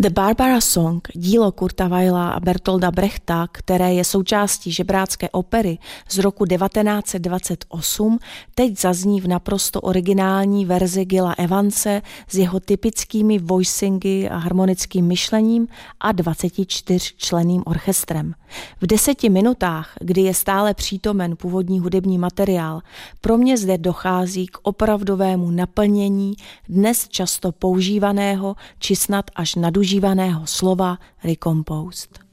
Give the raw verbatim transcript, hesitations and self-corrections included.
The Barbara Song, dílo Kurta Weila a Bertolda Brechta, které je součástí žebrácké opery z roku devatenáct set dvacet osm, teď zazní v naprosto originální verzi Gila Evanse s jeho typickými voicingy a harmonickým myšlením a dvacetičtyřčlenným orchestrem. V deseti minutách, kdy je stále přítomen původní hudební materiál, pro mě zde dochází k opravdovému naplnění dnes často používaného či snad až nadužívaného slova recomposed.